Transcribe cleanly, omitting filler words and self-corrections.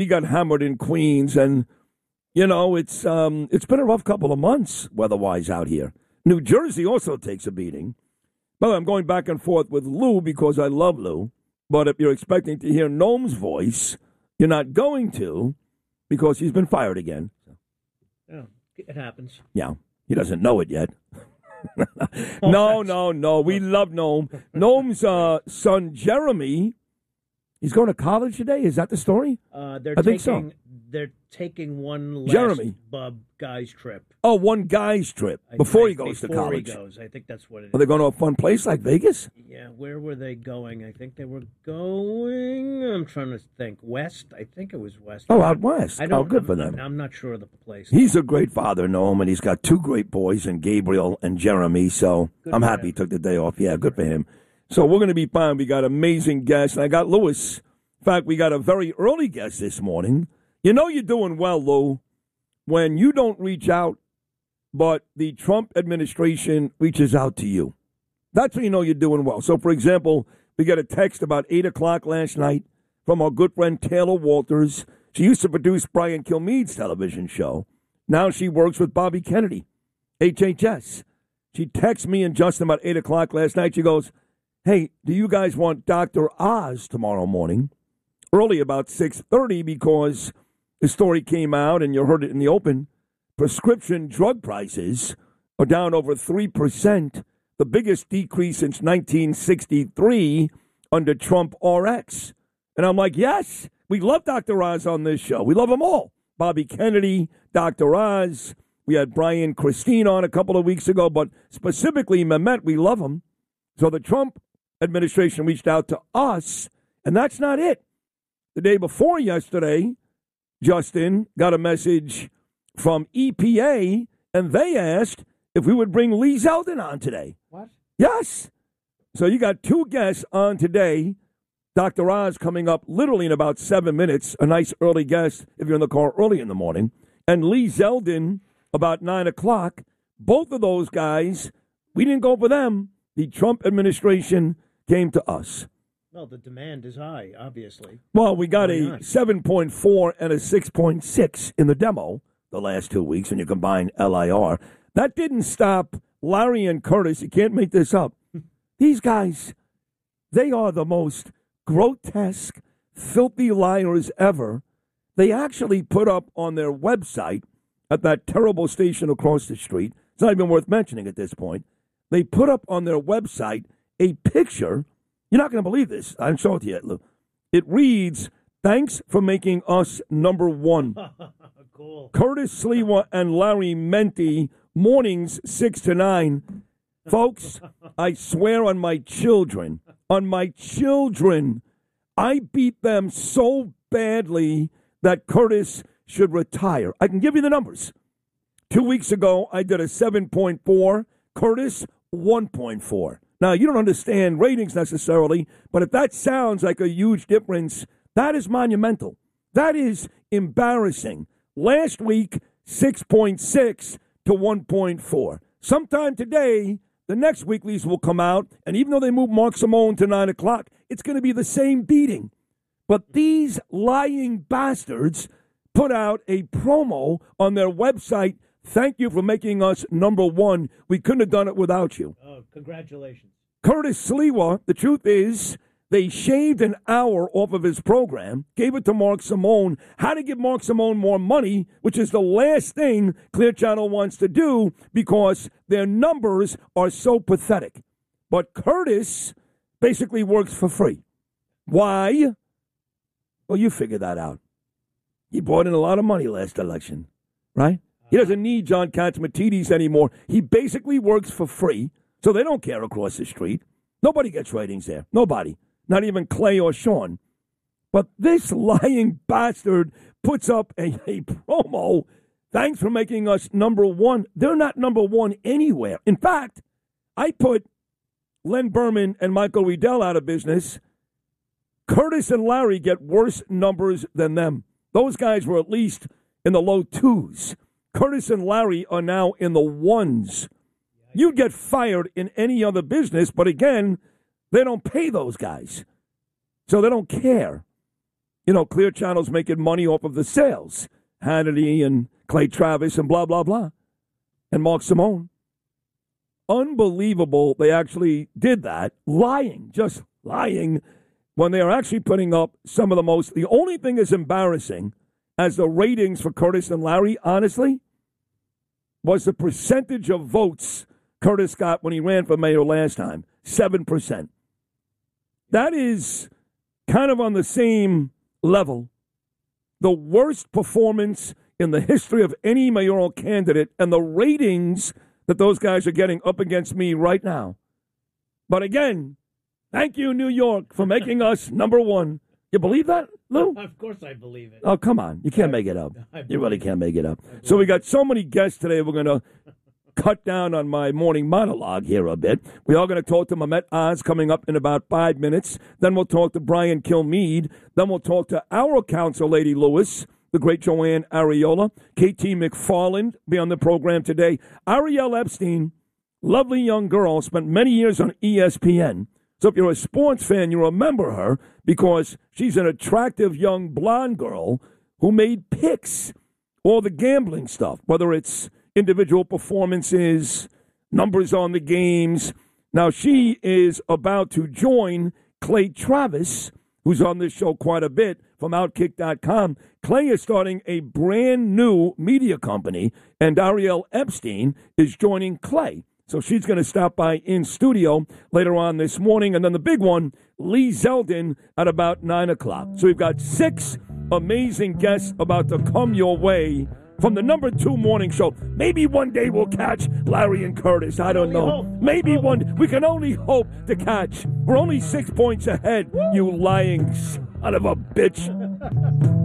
He got hammered in Queens, and, it's been a rough couple of months weather-wise out here. New Jersey also takes a beating. Well, I'm going back and forth with Lou because I love Lou. But if you're expecting to hear Noam's voice, you're not going to because he's been fired again. Yeah, it happens. Yeah, he doesn't know it yet. No. We love Noam. Noam's son, Jeremy, he's going to college today. Is that the story? I think so. They're taking one last Jeremy. guy's trip. Oh, one guy's trip before he goes to college. Before he goes. I think that's what it is. Are they going to a fun place like Vegas? Yeah, where were they going? I think they were going, I'm trying to think, west. I think it was west. Oh, out west. Good for them. I'm not sure of the place. He's a great father, Noam, and he's got two great boys, in Gabriel and Jeremy, so I'm happy he took the day off. Yeah, good for him. So we're going to be fine. We got amazing guests, and I got Lewis. In fact, we got a very early guest this morning. You know you're doing well, Lou, when you don't reach out, but the Trump administration reaches out to you. That's when you know you're doing well. So, for example, we got a text about 8 o'clock last night from our good friend Taylor Walters. She used to produce Brian Kilmeade's television show. Now she works with Bobby Kennedy, HHS. She texts me and Justin about 8 o'clock last night. She goes, hey, do you guys want Dr. Oz tomorrow morning? Early about 6:30 because the story came out, and you heard it in the open. Prescription drug prices are down over 3%, the biggest decrease since 1963 under Trump RX. And I'm like, yes, we love Dr. Oz on this show. We love them all. Bobby Kennedy, Dr. Oz. We had Brian Christine on a couple of weeks ago, but specifically Mehmet, we love him. So the Trump administration reached out to us, and that's not it. The day before yesterday, Justin got a message from EPA, and they asked if we would bring Lee Zeldin on today. What? Yes. So you got two guests on today. Dr. Oz coming up literally in about 7 minutes, a nice early guest if you're in the car early in the morning, and Lee Zeldin about 9 o'clock. Both of those guys, we didn't go for them. The Trump administration came to us. Well, the demand is high, obviously. Well, we got a 7.4 and a 6.6 in the demo the last 2 weeks when you combine LIR. That didn't stop Larry and Curtis. You can't make this up. These guys, they are the most grotesque, filthy liars ever. They actually put up on their website at that terrible station across the street. It's not even worth mentioning at this point. They put up on their website a picture. You're not going to believe this. I'm showing it to you. Look. It reads, thanks for making us number one. Cool. Curtis Sliwa and Larry Menti, mornings 6 to 9. Folks, I swear on my children, I beat them so badly that Curtis should retire. I can give you the numbers. 2 weeks ago, I did a 7.4. Curtis, 1.4. Now, you don't understand ratings necessarily, but if that sounds like a huge difference, that is monumental. That is embarrassing. Last week, 6.6 to 1.4. Sometime today, the next weeklies will come out, and even though they move Mark Simone to 9 o'clock, it's going to be the same beating. But these lying bastards put out a promo on their website. Thank you for making us number one. We couldn't have done it without you. Oh, congratulations. Curtis Sliwa, the truth is, they shaved an hour off of his program, gave it to Mark Simone, how to give Mark Simone more money, which is the last thing Clear Channel wants to do because their numbers are so pathetic. But Curtis basically works for free. Why? Well, you figure that out. He brought in a lot of money last election, right? He doesn't need John Catsimatidis anymore. He basically works for free, so they don't care across the street. Nobody gets ratings there. Nobody. Not even Clay or Sean. But this lying bastard puts up a promo. Thanks for making us number one. They're not number one anywhere. In fact, I put Len Berman and Michael Riedel out of business. Curtis and Larry get worse numbers than them. Those guys were at least in the low twos. Curtis and Larry are now in the ones. You'd get fired in any other business, but again, they don't pay those guys. So they don't care. Clear Channel's making money off of the sales. Hannity and Clay Travis and blah, blah, blah. And Mark Simone. Unbelievable they actually did that. Just lying, when they are actually putting up some of the most. The only thing is embarrassing as the ratings for Curtis and Larry, honestly, was the percentage of votes Curtis got when he ran for mayor last time. 7%. That is kind of on the same level. The worst performance in the history of any mayoral candidate, and the ratings that those guys are getting up against me right now. But again, thank you, New York, for making us number one. You believe that, Lou? Of course I believe it. Oh, come on. You can't make it up. You really can't make it up. So we got so many guests today, we're going to cut down on my morning monologue here a bit. We are going to talk to Mehmet Oz coming up in about 5 minutes. Then we'll talk to Brian Kilmeade. Then we'll talk to our council lady, Lewis, the great Joanne Ariola. KT McFarland be on the program today. Ariel Epstein, lovely young girl, spent many years on ESPN. So if you're a sports fan, you remember her because she's an attractive young blonde girl who made picks, all the gambling stuff, whether it's individual performances, numbers on the games. Now she is about to join Clay Travis, who's on this show quite a bit, from Outkick.com. Clay is starting a brand new media company, and Ariel Epstein is joining Clay. So she's going to stop by in studio later on this morning. And then the big one, Lee Zeldin, at about 9 o'clock. So we've got 6 amazing guests about to come your way from the number 2 morning show. Maybe one day we'll catch Larry and Curtis. I don't know. Maybe one. We can only hope to catch. We're only 6 points ahead, you lying son of a bitch.